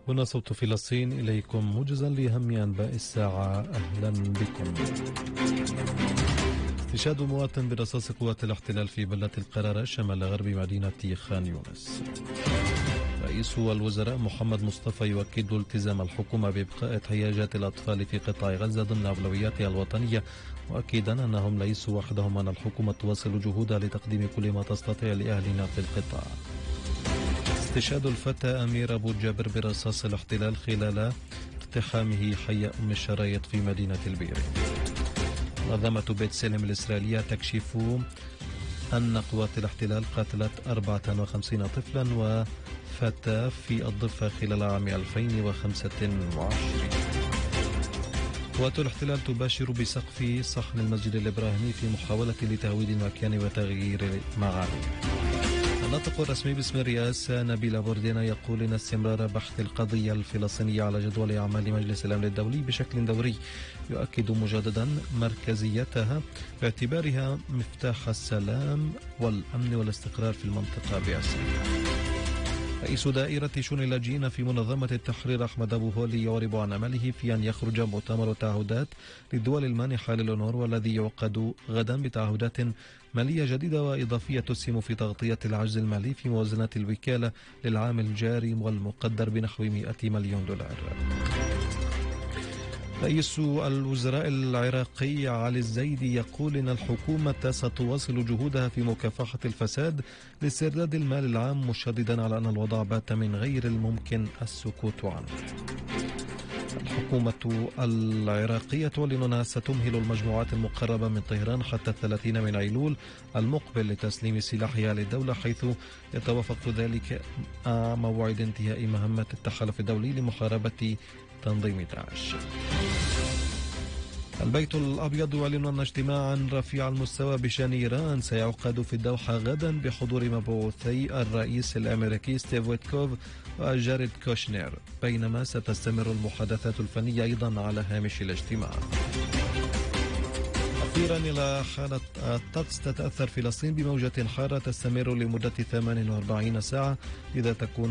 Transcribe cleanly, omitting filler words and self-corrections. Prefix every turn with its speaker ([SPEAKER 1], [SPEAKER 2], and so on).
[SPEAKER 1] هنا صوت فلسطين إليكم موجزا لأهم أنباء الساعة. أهلا بكم. استشهاد مواطن برصاص قوات الاحتلال في بلدة القرارة شمال غرب مدينة خان يونس. رئيس الوزراء محمد مصطفى يؤكد التزام الحكومة بإبقاء احتياجات الأطفال في قطاع غزة ضمن أولوياتها الوطنية، مؤكدا أنهم ليسوا وحدهم، أن الحكومة تواصل جهودها لتقديم كل ما تستطيع لأهلنا في القطاع. استشهاد الفتى أمير أبو جابر برصاص الاحتلال خلال اقتحامه حي أم الشرايط في مدينة البيري. منظمة بيت سلم الإسرائيلية تكشف أن قوات الاحتلال قتلت 54 طفلا وفتاة في الضفة خلال عام 2025. قوات الاحتلال تباشر بسقف صحن المسجد الإبراهيمي في محاولة لتهويد المكان وتغيير معاني. الناطق الرسمي باسم الرئاسة نبيل بوردينا يقول إن استمرار بحث القضية الفلسطينية على جدول أعمال مجلس الأمن الدولي بشكل دوري يؤكد مجددا مركزيتها باعتبارها مفتاح السلام والأمن والاستقرار في المنطقة بأسرها. رئيس دائرة شؤون اللاجئين في منظمة التحرير أحمد أبو هولي يعرب عن أمله في أن يخرج مؤتمر تعهدات للدول المانحة للأونروا والذي يعقد غدا بتعهدات مالية جديدة وإضافية تسهم في تغطية العجز المالي في موازنة الوكالة للعام الجاري والمقدر بنحو 100 مليون دولار. رئيس الوزراء العراقي علي الزيدي يقول إن الحكومة ستواصل جهودها في مكافحة الفساد لاسترداد المال العام، مشددا على أن الوضع بات من غير الممكن السكوت عنه. الحكومة العراقية تعلن أنها ستمهل المجموعات المقربة من طهران حتى 30 من أيلول المقبل لتسليم سلاحها للدولة، حيث يتوافق ذلك مع موعد انتهاء مهمة التحالف الدولي لمحاربة تنظيم داعش. البيت الأبيض يعلن أن اجتماعا رفيع المستوى بشأن إيران سيعقد في الدوحة غدا بحضور مبعوثي الرئيس الأمريكي ستيف ويتكوف وجاريد كوشنير، بينما ستستمر المحادثات الفنية أيضا على هامش الاجتماع. أخيرا إلى حالة الطقس، تتأثر فلسطين بموجة حارة تستمر لمدة 48 ساعة، إذا تكون